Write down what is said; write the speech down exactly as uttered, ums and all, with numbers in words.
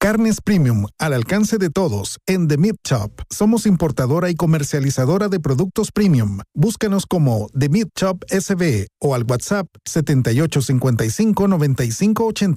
Carnes premium al alcance de todos en The Meat Shop. Somos importadora y comercializadora de productos premium. Búscanos como The Meat Shop S B o al WhatsApp setenta y ocho cincuenta y cinco noventa y cinco ochenta.